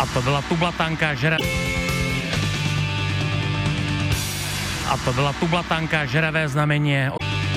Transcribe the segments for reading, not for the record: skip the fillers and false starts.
A to byla tublatanka žeravé znamení.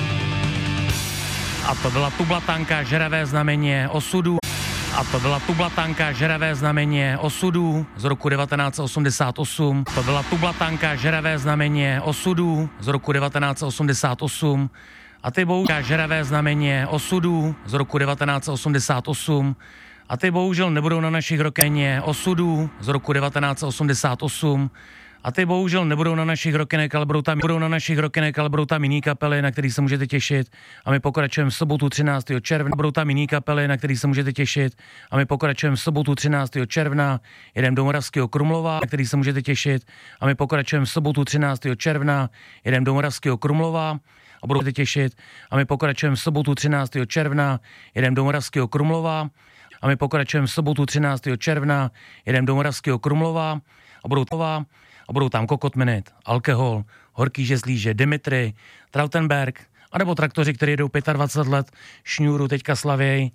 A to byla tublatanka žeravé znamení osudu. A to byla tublatanka žeravé znamení osudu z roku 1988. To byla tublatanka žeravé znamení osudu z roku 1988. A ty bohužel žeravé znamení osudu z roku 1988. A ty bohužel nebudou na našich rokeně osudů z roku 1988. A ty bohužel nebudou na našich rokenek, ale budou tam jiný kapely, na který se můžete těšit. A my pokračujeme v sobotu 13. června. Budou tam jiný kapely, na který se můžete těšit. A my pokračujeme v sobotu 13. června. Jedem do Moravského Krumlova, na který se můžete těšit. A my pokračujeme v sobotu 13. června. Jedem do Moravského Krumlova. A budou se těšit. A my pokračujeme v sobotu 13. června. Jedem do Moravského Krumlova. A my pokračujeme v sobotu 13. června. Jedem do Moravského Krumlova. A budou tam Kokotminit, Alkohol, Horký Žezlíže, Dimitri, Trautenberg, anebo traktoři, kteří jedou 25 let, Šňůru teďka slavěj,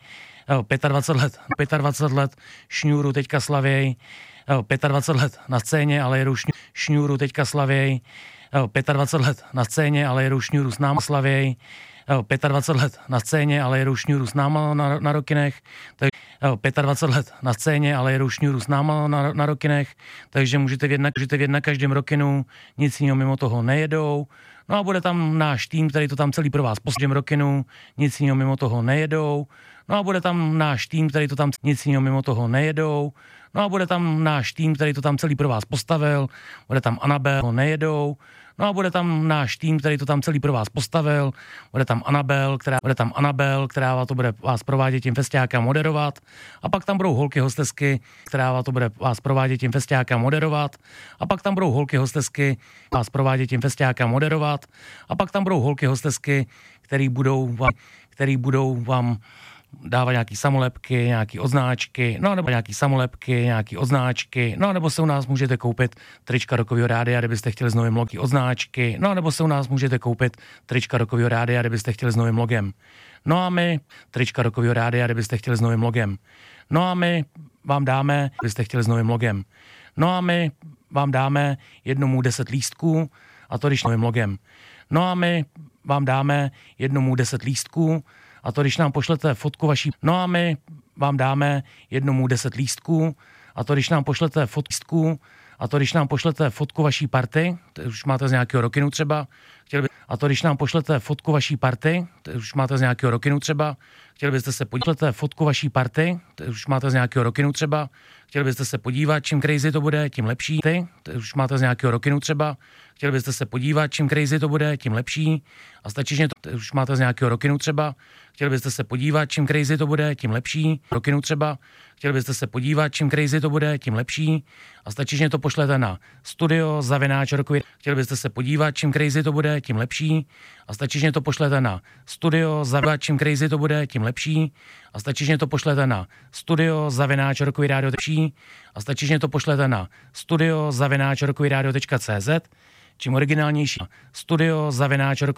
25 let, Šňůru teďka slavěj, 25 let na scéně, ale jedou Šňůru teďka slavěj, 25 let na scéně, ale jedou Šňůru s náma slavěj, 25 let na scéně, ale jedou Šňůru s náma na rokinech, 25 let na scéně, ale jedou Šňůru s náma na rokinech, takže můžete vědět na každém rokinu, nic jiného mimo toho nejedou. No a bude tam náš tým, který to tam celý pro vás postavil rokinu, nic jiného mimo toho nejedou. No a bude tam náš tým, který to tam nic jiného mimo toho nejedou. No a bude tam náš tým, který to tam celý pro vás postavil, bude tam Anabel, nejedou. No a bude tam náš tým, který to tam celý pro vás postavil, bude tam Anabel, která to bude vás provádět tím festiáka moderovat. A pak tam budou holky hostesky, která to bude vás provádět tím festiáka moderovat. A pak tam budou holky hostesky, vás provádět tím festiáka moderovat. A pak tam budou holky hostesky, který budou vám dávat nějaký samolepky, nějaký odznáčky, nebo se u nás můžete koupit trička Rockovýho rádia, kdybyste chtěli s novým logem odznáčky, nebo se u nás můžete koupit trička Rockovýho rádia, kdybyste chtěli s novým logem. No a my trička Rockovýho rádia, kdybyste chtěli s novým logem. No a my vám dáme, kdybyste chtěli s novým logem. No a my vám dáme jednomu 10 lístků, a to když novým logem. No a my vám dáme jednomu 10 lístků, a to když nám pošlete fotku vaší. No a my vám dáme jednomu 10 lístků, a to když nám pošlete fotku, a to když nám pošlete fotku vaší party, to už máte z nějakého rokinu třeba, a to když nám pošlete fotku vaší party, to už máte z nějakého rokinu třeba, chtěli byste se podívat fotku vaší party, to už máte z nějakého rokinu třeba, chtěli byste se podívat, čím crazy to bude, tím lepší, to už máte z nějakého rokinu třeba, chtěli byste se podívat, čím crazy to bude, tím lepší, a stačí, že to už máte z nějakého rokinu třeba, chtěli byste se podívat, čím crazy to bude, tím lepší, rokinu třeba, chtěli byste se podívat, čím crazy to bude, tím lepší, a stačí, že to pošlete na studio@rockový. Chtěli byste se podívat, čím crazy to bude, tím lepší, a stačí, že to pošlete na studio@, čím crazy to bude, tím lepší, a stačí, že to pošlete na studio@rockovyradio, a stačí, že to pošlete na studio@rockovyradio.cz, čím originálnější studio@rockovyradio